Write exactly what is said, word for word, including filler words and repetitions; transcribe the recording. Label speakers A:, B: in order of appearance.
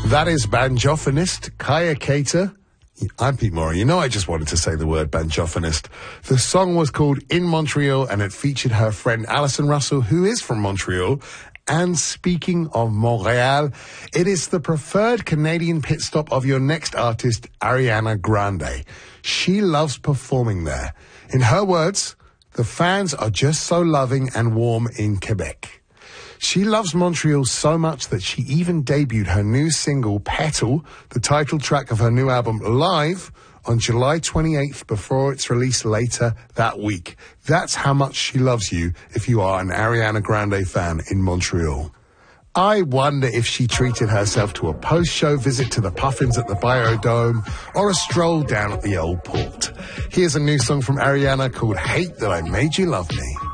A: That is banjophonist Kaya Cater. I'm Pete Murray. You know, I just wanted to say the word banjophonist. The song was called In Montreal, and it featured her friend Alison Russell, who is from Montreal. And speaking of Montreal, it is the preferred Canadian pit stop of your next artist, Ariana Grande. She loves performing there. In her words, the fans are just so loving and warm in Quebec. She loves Montreal so much that she even debuted her new single, Petal, the title track of her new album, live on July twenty-eighth before its release later that week. That's how much she loves you if you are an Ariana Grande fan in Montreal. I wonder if she treated herself to a post-show visit to the Puffins at the Biodome or a stroll down at the Old Port. Here's a new song from Ariana called Hate That I Made You Love Me.